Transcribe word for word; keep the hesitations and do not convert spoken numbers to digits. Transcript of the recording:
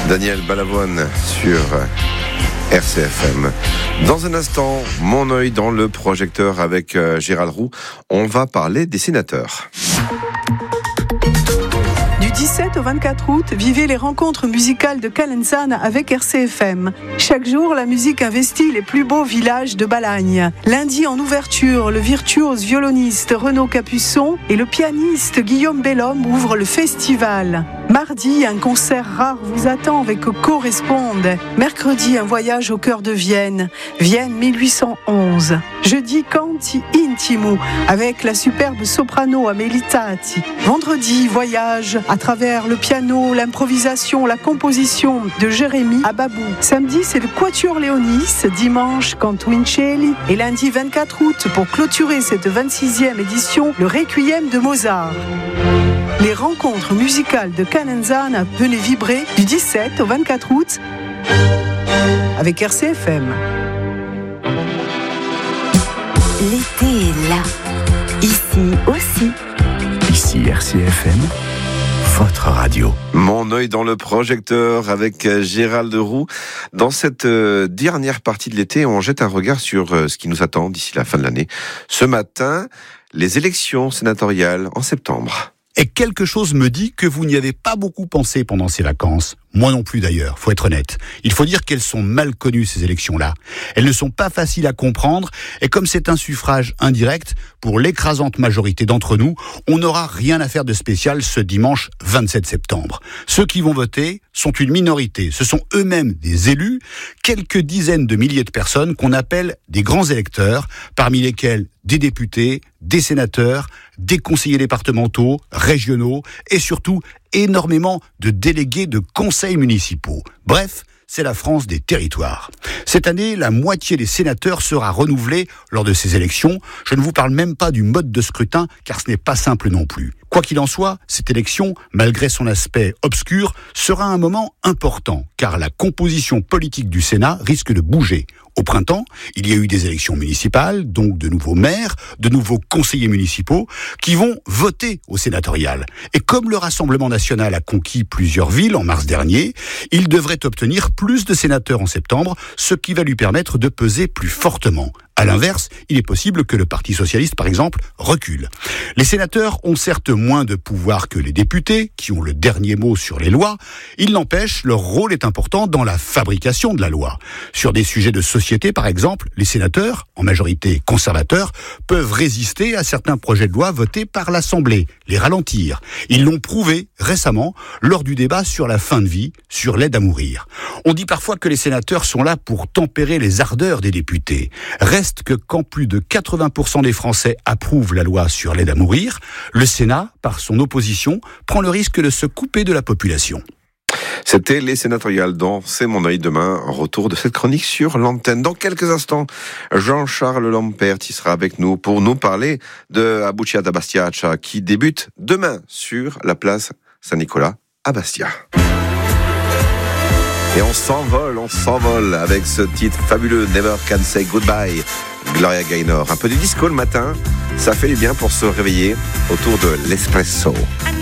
Daniel Balavoine sur R C F M. Dans un instant, mon œil dans le projecteur avec euh, Gérald Roux. On va parler des sénateurs. Du dix-sept au vingt-quatre août, vivez les rencontres musicales de Calenzane avec R C F M. Chaque jour, la musique investit les plus beaux villages de Balagne. Lundi, en ouverture, le virtuose violoniste Renaud Capuçon et le pianiste Guillaume Bellhomme ouvrent le festival. Mardi, un concert rare vous attend avec Corresponde. Mercredi, un voyage au cœur de Vienne. Vienne mille huit cent onze. Jeudi, Canti Intimo avec la superbe soprano Amélie Tati. Vendredi, voyage à travers le piano, l'improvisation, la composition de Jérémy Ababou. Samedi, c'est le Quatuor Léonis. Dimanche, Canto Vincelli. Et lundi vingt-quatre août, pour clôturer cette vingt-sixième édition, le Requiem de Mozart. Les rencontres musicales de Calenzane, venez vibrer du dix-sept au vingt-quatre août avec R C F M. L'été est là, ici aussi. Ici R C F M, votre radio. Mon œil dans le projecteur avec Gérald Roux. Dans cette dernière partie de l'été, on jette un regard sur ce qui nous attend d'ici la fin de l'année. Ce matin, les élections sénatoriales en septembre. Et quelque chose me dit que vous n'y avez pas beaucoup pensé pendant ces vacances. Moi non plus d'ailleurs, faut être honnête. Il faut dire qu'elles sont mal connues, ces élections-là. Elles ne sont pas faciles à comprendre, et comme c'est un suffrage indirect, pour l'écrasante majorité d'entre nous, on n'aura rien à faire de spécial ce dimanche vingt-sept septembre. Ceux qui vont voter sont une minorité. Ce sont eux-mêmes des élus, quelques dizaines de milliers de personnes qu'on appelle des grands électeurs, parmi lesquels des députés, des sénateurs, des conseillers départementaux, régionaux et surtout énormément de délégués de conseils municipaux. Bref, c'est la France des territoires. Cette année, la moitié des sénateurs sera renouvelée lors de ces élections. Je ne vous parle même pas du mode de scrutin, car ce n'est pas simple non plus. Quoi qu'il en soit, cette élection, malgré son aspect obscur, sera un moment important, car la composition politique du Sénat risque de bouger. Au printemps, il y a eu des élections municipales, donc de nouveaux maires, de nouveaux conseillers municipaux, qui vont voter au sénatorial. Et comme le Rassemblement national a conquis plusieurs villes en mars dernier, il devrait obtenir plus de sénateurs en septembre, ce qui va lui permettre de peser plus fortement. À l'inverse, il est possible que le Parti socialiste, par exemple, recule. Les sénateurs ont certes moins de pouvoir que les députés, qui ont le dernier mot sur les lois. Il n'empêche, leur rôle est important dans la fabrication de la loi. Sur des sujets de société, par exemple, les sénateurs, en majorité conservateurs, peuvent résister à certains projets de loi votés par l'Assemblée, les ralentir. Ils l'ont prouvé récemment lors du débat sur la fin de vie, sur l'aide à mourir. On dit parfois que les sénateurs sont là pour tempérer les ardeurs des députés. Reste que quand plus de quatre-vingts pour cent des Français approuvent la loi sur l'aide à mourir, le Sénat, par son opposition, prend le risque de se couper de la population. C'était les sénatoriales dans C'est mon œil demain. Retour de cette chronique sur l'antenne. Dans quelques instants, Jean-Charles Lampert qui sera avec nous pour nous parler de Abuccia da Bastiaccia qui débute demain sur la place Saint-Nicolas à Bastia. Et on s'envole, on s'envole avec ce titre fabuleux, Never Can Say Goodbye, Gloria Gaynor. Un peu de disco le matin, ça fait du bien pour se réveiller autour de l'espresso.